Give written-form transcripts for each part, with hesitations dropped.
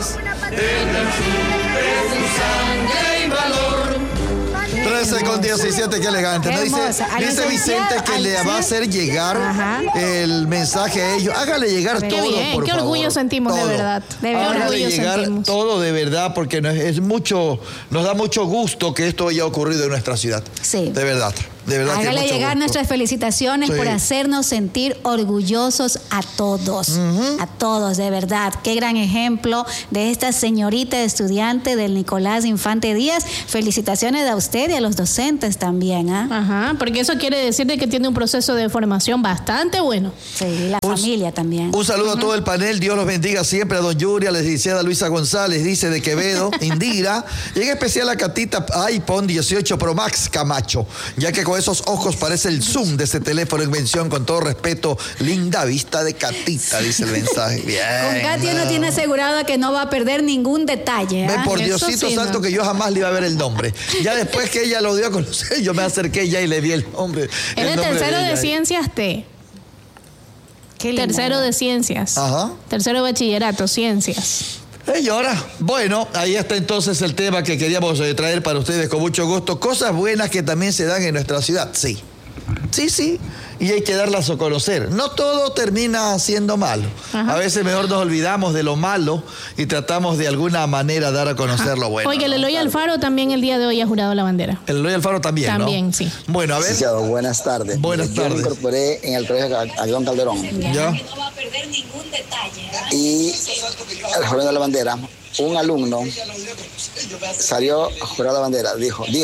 más. 13:17, qué elegante. ¿No? Dice Vicente que le va a hacer llegar el mensaje a ellos. Hágale llegar todo, bien, por qué favor. orgullo sentimos, todo. de verdad. Hágale llegar todo de verdad, porque nos da mucho gusto que esto haya ocurrido en nuestra ciudad. Sí. De verdad. De verdad. Hágale llegar nuestras felicitaciones por hacernos sentir orgullosos a todos. A todos, de verdad. Qué gran ejemplo de esta señorita estudiante del Nicolás Infante Díaz. Felicitaciones a usted y a los docentes también. Porque eso quiere decir de que tiene un proceso de formación bastante bueno. Sí, la familia también. Un saludo a todo el panel. Dios los bendiga siempre. A don Yuri, a la licenciada Luisa González, dice de Quevedo, Indira. Y en especial a Catita iPhone 18 Pro Max Camacho, ya que con esos ojos parece el zoom de ese teléfono en mención. Con todo respeto, linda vista de Catita, dice el mensaje. Bien. Con Katia uno tiene asegurado que no va a perder ningún detalle. Ve por Diosito santo que yo jamás le iba a ver el nombre. Ya después que ella lo dio a conocer, yo me acerqué ya y le vi el nombre. Él es tercero de ciencias T. Tercero de ciencias. Tercero de bachillerato, ciencias. Señora, bueno, ahí está entonces el tema que queríamos traer para ustedes con mucho gusto. Cosas buenas que también se dan en nuestra ciudad, sí. Sí, y hay que darlas a conocer. No todo termina siendo malo. A veces mejor nos olvidamos de lo malo y tratamos de alguna manera dar a conocer lo bueno. Oye, el Eloy Alfaro también el día de hoy ha jurado la bandera. El Eloy Alfaro también, también, ¿no? sí. Bueno, a ver. Buenas tardes. Buenas tardes. Yo me incorporé en el colegio Aguilón Calderón. Ya. No va a perder ningún detalle. Y al jurar de la bandera, un alumno salió a jurar la bandera.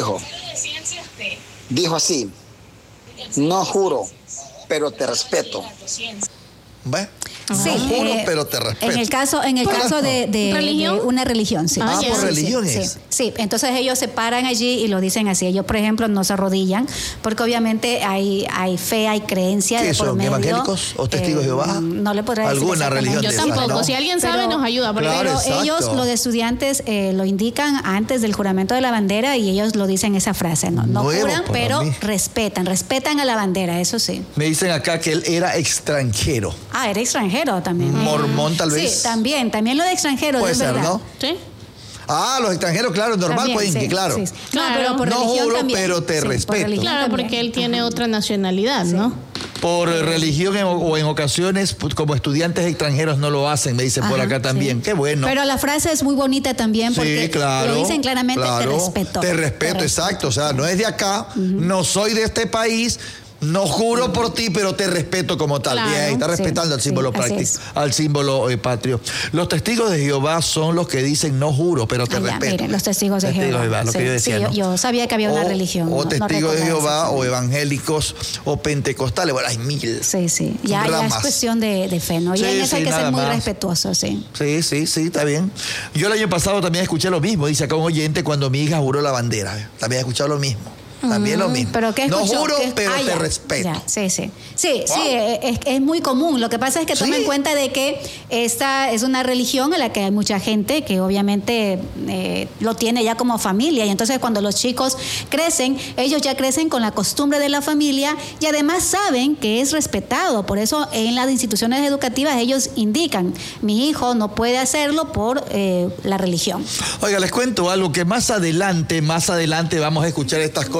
Dijo así: no juro, pero te respeto. ¿Ve? Sí, no juro, pero te respeto. En el caso de una religión, sí. Por religiones. Sí, entonces ellos se paran allí y lo dicen así. Ellos, por ejemplo, no se arrodillan, porque obviamente hay fe, hay creencia de por medio. ¿Evangélicos o testigos de Jehová? No le podrá decir alguna religión. Yo tampoco. ¿No? Si alguien sabe, nos ayuda. Pero ellos, los estudiantes, lo indican antes del juramento de la bandera y ellos lo dicen esa frase. No juran, pero respetan a la bandera, eso sí. Me dicen acá que él era extranjero. Era extranjero también. Mormón, tal vez. Sí, también lo de extranjero. Puede ser, verdad. ¿no? Sí. Los extranjeros, claro, normal, también, pueden que, claro. Sí. No, pero por religión juro, también. pero te respeto. Claro, porque él tiene otra nacionalidad, ¿no? Por religión o en ocasiones, como estudiantes extranjeros no lo hacen, me dicen por acá también. Qué bueno. Pero la frase es muy bonita también porque lo dicen claramente, te respeto. Te respeto, exacto. O sea, no es de acá, no soy de este país. No juro por ti, pero te respeto como tal. Bien, está respetando al símbolo al símbolo patrio. Los testigos de Jehová son los que dicen no juro, pero te respeto. Miren, los testigos de Jehová. Lo que yo decía, ¿no? Yo sabía que había una religión. O testigos de Jehová, o evangélicos, o pentecostales. Bueno, hay mil. Sí. Ya es cuestión de fe, ¿no? Y en eso hay que ser muy respetuoso, sí. Sí, está bien. Yo el año pasado también escuché lo mismo. Dice acá un oyente cuando mi hija juró la bandera. También he escuchado lo mismo. También lo mismo. ¿Pero qué escuchó? No juro, pero te respeto. Sí, es muy común. Lo que pasa es que toma en cuenta de que esta es una religión a la que hay mucha gente que obviamente lo tiene ya como familia. Y entonces cuando los chicos crecen, ellos ya crecen con la costumbre de la familia y además saben que es respetado. Por eso en las instituciones educativas ellos indican, mi hijo no puede hacerlo por la religión. Oiga, les cuento algo que más adelante vamos a escuchar estas cosas.